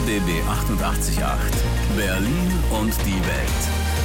RBB 88.8 Berlin und die Welt.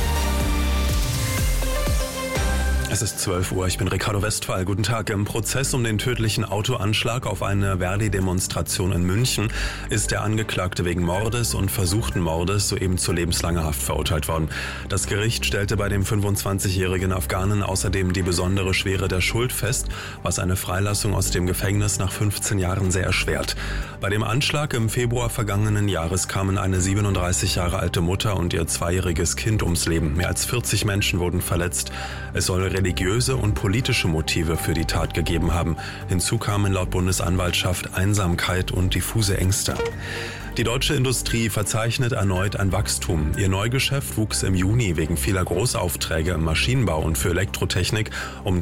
Es ist 12 Uhr, ich bin Ricardo Westphal. Guten Tag. Im Prozess um den tödlichen Autoanschlag auf eine Verdi-Demonstration in München ist der Angeklagte wegen Mordes und versuchten Mordes soeben zu lebenslanger Haft verurteilt worden. Das Gericht stellte bei dem 25-jährigen Afghanen außerdem die besondere Schwere der Schuld fest, was eine Freilassung aus dem Gefängnis nach 15 Jahren sehr erschwert. Bei dem Anschlag im Februar vergangenen Jahres kamen eine 37 Jahre alte Mutter und ihr 2-jähriges Kind ums Leben. Mehr als 40 Menschen wurden verletzt. Es soll religiöse und politische Motive für die Tat gegeben haben. Hinzu kamen laut Bundesanwaltschaft Einsamkeit und diffuse Ängste. Die deutsche Industrie verzeichnet erneut ein Wachstum. Ihr Neugeschäft wuchs im Juni wegen vieler Großaufträge im Maschinenbau und für Elektrotechnik um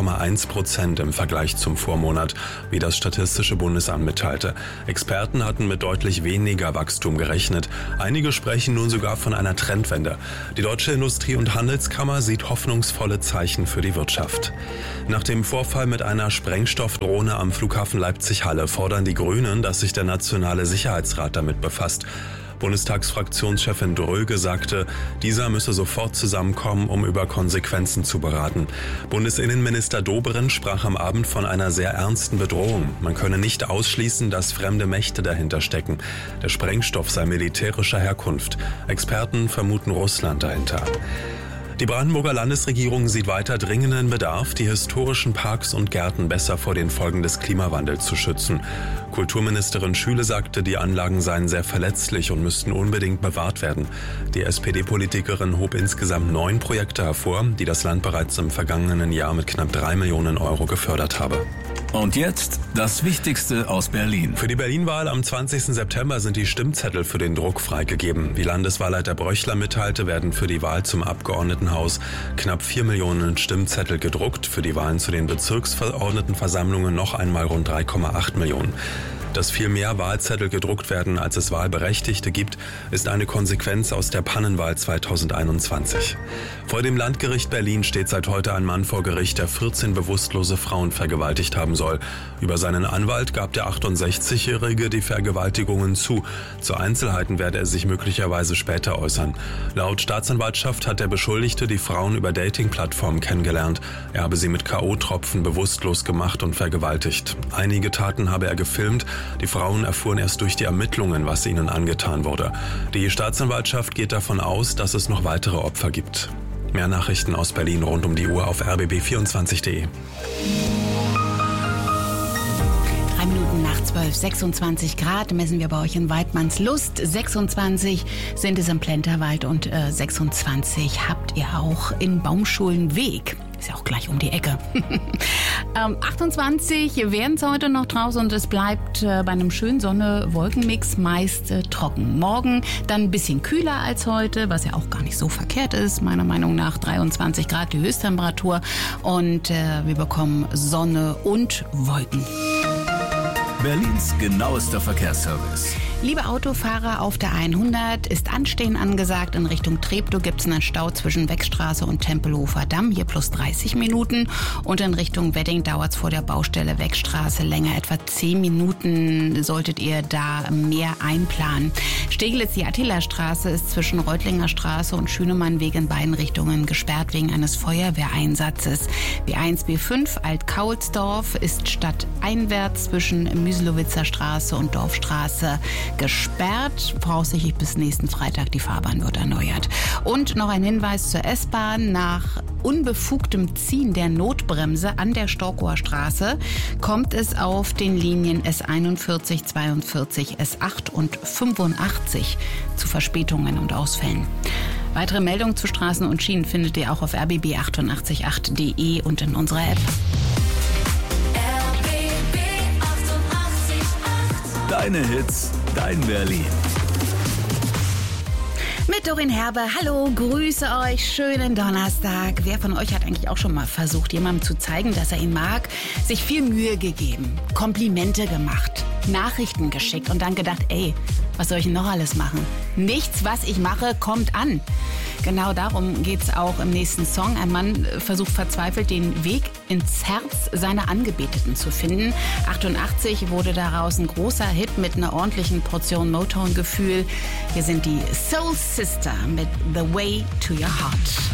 3,1% im Vergleich zum Vormonat, wie das Statistische Bundesamt mitteilte. Experten hatten mit deutlich weniger Wachstum gerechnet. Einige sprechen nun sogar von einer Trendwende. Die Deutsche Industrie- und Handelskammer sieht hoffnungsvolle Zeichen für die Wirtschaft. Nach dem Vorfall mit einer Sprengstoffdrohne am Flughafen Leipzig-Halle fordern die Grünen, dass sich der Nationale Sicherheitsrat damit befasst. Bundestagsfraktionschefin Dröge sagte, dieser müsse sofort zusammenkommen, um über Konsequenzen zu beraten. Bundesinnenminister Dobrindt sprach am Abend von einer sehr ernsten Bedrohung. Man könne nicht ausschließen, dass fremde Mächte dahinter stecken. Der Sprengstoff sei militärischer Herkunft. Experten vermuten Russland dahinter. Die Brandenburger Landesregierung sieht weiter dringenden Bedarf, die historischen Parks und Gärten besser vor den Folgen des Klimawandels zu schützen. Kulturministerin Schüle sagte, die Anlagen seien sehr verletzlich und müssten unbedingt bewahrt werden. Die SPD-Politikerin hob insgesamt 9 Projekte hervor, die das Land bereits im vergangenen Jahr mit knapp 3 Millionen Euro gefördert habe. Und jetzt das Wichtigste aus Berlin. Für die Berlin-Wahl am 20. September sind die Stimmzettel für den Druck freigegeben. Wie Landeswahlleiter Bröchler mitteilte, werden für die Wahl zum Abgeordnetenhaus knapp 4 Millionen Stimmzettel gedruckt. Für die Wahlen zu den Bezirksverordnetenversammlungen noch einmal rund 3,8 Millionen. Dass viel mehr Wahlzettel gedruckt werden, als es Wahlberechtigte gibt, ist eine Konsequenz aus der Pannenwahl 2021. Vor dem Landgericht Berlin steht seit heute ein Mann vor Gericht, der 14 bewusstlose Frauen vergewaltigt haben soll. Über seinen Anwalt gab der 68-Jährige die Vergewaltigungen zu. Zu Einzelheiten werde er sich möglicherweise später äußern. Laut Staatsanwaltschaft hat der Beschuldigte die Frauen über Dating-Plattformen kennengelernt. Er habe sie mit K.O.-Tropfen bewusstlos gemacht und vergewaltigt. Einige Taten habe er gefilmt. Die Frauen erfuhren erst durch die Ermittlungen, was ihnen angetan wurde. Die Staatsanwaltschaft geht davon aus, dass es noch weitere Opfer gibt. Mehr Nachrichten aus Berlin rund um die Uhr auf rbb24.de. 3 Minuten nach 12, 26 Grad messen wir bei euch in Weidmannslust. 26 sind es im Plenterwald und 26 habt ihr auch in Baumschulenweg. Ist ja auch gleich um die Ecke. 28 werden es heute noch draußen und es bleibt bei einem schönen Sonne-Wolken-Mix meist trocken. Morgen dann ein bisschen kühler als heute, was ja auch gar nicht so verkehrt ist. Meiner Meinung nach 23 Grad die Höchsttemperatur und wir bekommen Sonne und Wolken. Berlins genauester Verkehrsservice. Liebe Autofahrer, auf der 100 ist Anstehen angesagt. In Richtung Treptow gibt es einen Stau zwischen Wegstraße und Tempelhofer Damm, hier plus 30 Minuten. Und in Richtung Wedding dauert es vor der Baustelle Wegstraße länger, etwa 10 Minuten solltet ihr da mehr einplanen. Steglitz, die Attila-Straße ist zwischen Reutlinger Straße und Schünemannweg in beiden Richtungen gesperrt wegen eines Feuerwehreinsatzes. B1, B5 Alt-Kaulsdorf ist stadteinwärts zwischen Müselowitzer Straße und Dorfstraße gesperrt. Voraussichtlich bis nächsten Freitag. Die Fahrbahn wird erneuert. Und noch ein Hinweis zur S-Bahn. Nach unbefugtem Ziehen der Notbremse an der Storkower Straße kommt es auf den Linien S41, 42, S8 und 85 zu Verspätungen und Ausfällen. Weitere Meldungen zu Straßen und Schienen findet ihr auch auf rbb888.de und in unserer App. Deine Hits, dein Berlin. Mit Doreen Herbe, hallo, grüße euch, schönen Donnerstag. Wer von euch hat eigentlich auch schon mal versucht, jemandem zu zeigen, dass er ihn mag, sich viel Mühe gegeben, Komplimente gemacht, Nachrichten geschickt und dann gedacht, ey, was soll ich denn noch alles machen? Nichts, was ich mache, kommt an. Genau darum geht's auch im nächsten Song. Ein Mann versucht verzweifelt, den Weg ins Herz seiner Angebeteten zu finden. 88 wurde daraus ein großer Hit mit einer ordentlichen Portion Motown-Gefühl. Hier sind die Soul Sister mit The Way to Your Heart.